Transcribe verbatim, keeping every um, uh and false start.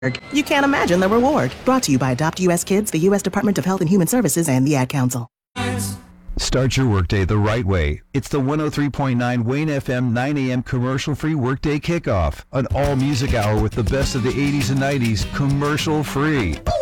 You can't imagine the reward. Brought to you by Adopt U S Kids, the U S Department of Health and Human Services, and the Ad Council. Start your workday the right way. It's the one oh three point nine Wayne F M nine a.m. commercial-free workday kickoff. An all-music hour with the best of the eighties and nineties, commercial-free.